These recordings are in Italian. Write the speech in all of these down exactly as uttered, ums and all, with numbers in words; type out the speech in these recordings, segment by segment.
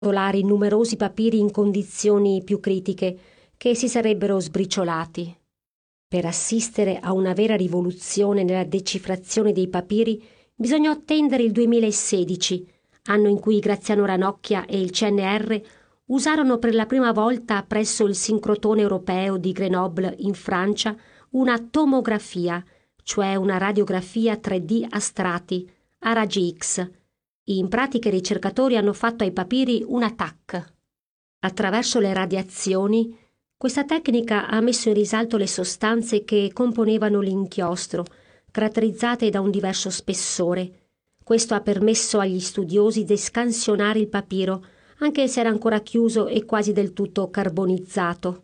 Tolari numerosi papiri in condizioni più critiche che si sarebbero sbriciolati. Per assistere a una vera rivoluzione nella decifrazione dei papiri bisognò attendere il duemilasedici, anno in cui Graziano Ranocchia e il C N R usarono per la prima volta presso il sincrotrone europeo di Grenoble in Francia una tomografia, cioè una radiografia tre D a strati, a raggi X. In pratica i ricercatori hanno fatto ai papiri una T A C. Attraverso le radiazioni, questa tecnica ha messo in risalto le sostanze che componevano l'inchiostro, caratterizzate da un diverso spessore. Questo ha permesso agli studiosi di scansionare il papiro, anche se era ancora chiuso e quasi del tutto carbonizzato.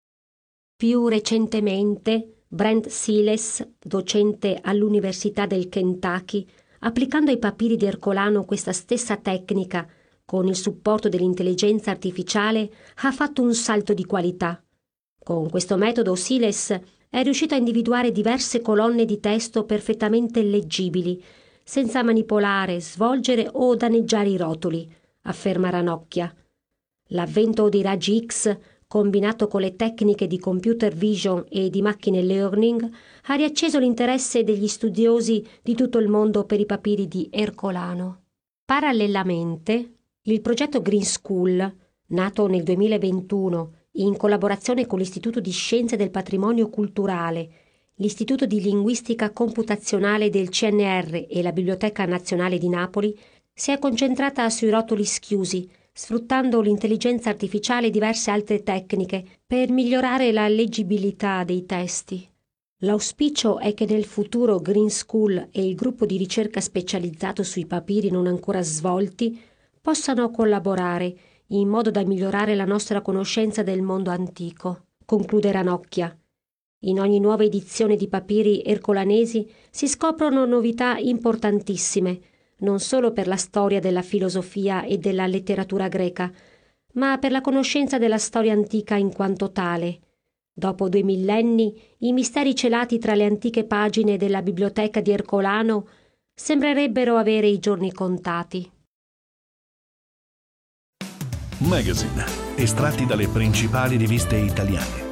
Più recentemente, Brent Siles, docente all'Università del Kentucky, applicando ai papiri di Ercolano questa stessa tecnica, con il supporto dell'intelligenza artificiale, ha fatto un salto di qualità. Con questo metodo Siles è riuscito a individuare diverse colonne di testo perfettamente leggibili, senza manipolare, svolgere o danneggiare i rotoli, afferma Ranocchia. L'avvento dei raggi X, combinato con le tecniche di computer vision e di machine learning, ha riacceso l'interesse degli studiosi di tutto il mondo per i papiri di Ercolano. Parallelamente, il progetto Green School, nato nel duemilaventuno in collaborazione con l'Istituto di Scienze del Patrimonio Culturale, l'Istituto di Linguistica Computazionale del C N R e la Biblioteca Nazionale di Napoli, si è concentrata sui rotoli schiusi, sfruttando l'intelligenza artificiale e diverse altre tecniche per migliorare la leggibilità dei testi. L'auspicio è che nel futuro Green School e il gruppo di ricerca specializzato sui papiri non ancora svolti possano collaborare in modo da migliorare la nostra conoscenza del mondo antico, conclude Ranocchia. In ogni nuova edizione di papiri ercolanesi si scoprono novità importantissime, non solo per la storia della filosofia e della letteratura greca, ma per la conoscenza della storia antica in quanto tale. Dopo due millenni, i misteri celati tra le antiche pagine della biblioteca di Ercolano sembrerebbero avere i giorni contati. Magazine, estratti dalle principali riviste italiane.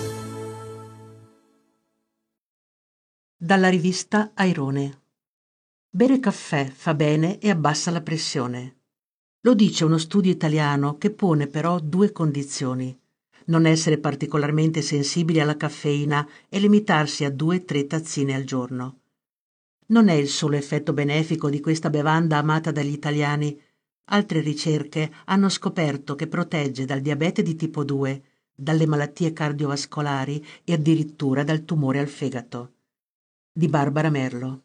Dalla rivista Airone. Bere caffè fa bene e abbassa la pressione. Lo dice uno studio italiano che pone però due condizioni: non essere particolarmente sensibili alla caffeina e limitarsi a due o tre tazzine al giorno. Non è il solo effetto benefico di questa bevanda amata dagli italiani. Altre ricerche hanno scoperto che protegge dal diabete di tipo due, dalle malattie cardiovascolari e addirittura dal tumore al fegato. Di Barbara Merlo.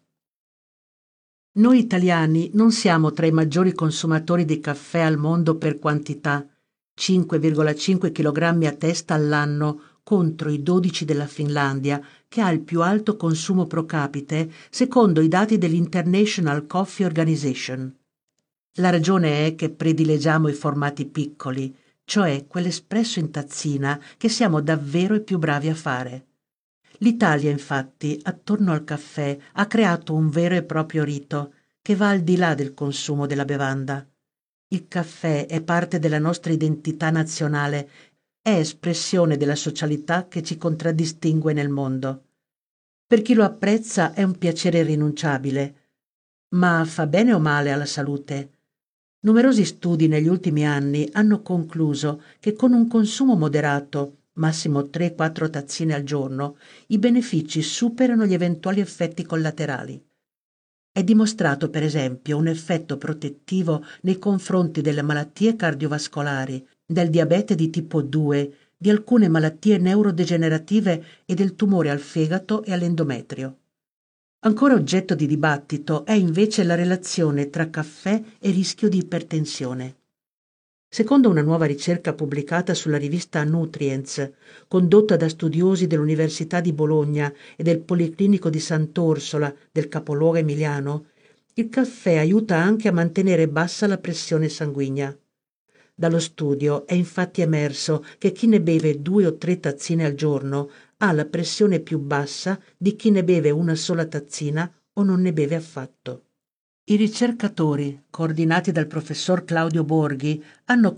Noi italiani non siamo tra i maggiori consumatori di caffè al mondo per quantità, cinque virgola cinque chilogrammi a testa all'anno contro i dodici della Finlandia, che ha il più alto consumo pro capite secondo i dati dell'International Coffee Organization. La ragione è che prediligiamo i formati piccoli, cioè quell'espresso in tazzina che siamo davvero i più bravi a fare. L'Italia, infatti, attorno al caffè ha creato un vero e proprio rito che va al di là del consumo della bevanda. Il caffè è parte della nostra identità nazionale, è espressione della socialità che ci contraddistingue nel mondo. Per chi lo apprezza è un piacere irrinunciabile, ma fa bene o male alla salute? Numerosi studi negli ultimi anni hanno concluso che con un consumo moderato, massimo tre quattro tazzine al giorno, i benefici superano gli eventuali effetti collaterali. È dimostrato, per esempio, un effetto protettivo nei confronti delle malattie cardiovascolari, del diabete di tipo due, di alcune malattie neurodegenerative e del tumore al fegato e all'endometrio. Ancora oggetto di dibattito è invece la relazione tra caffè e rischio di ipertensione. Secondo una nuova ricerca pubblicata sulla rivista Nutrients, condotta da studiosi dell'Università di Bologna e del Policlinico di Sant'Orsola del capoluogo emiliano, il caffè aiuta anche a mantenere bassa la pressione sanguigna. Dallo studio è infatti emerso che chi ne beve due o tre tazzine al giorno ha la pressione più bassa di chi ne beve una sola tazzina o non ne beve affatto. I ricercatori, coordinati dal professor Claudio Borghi, hanno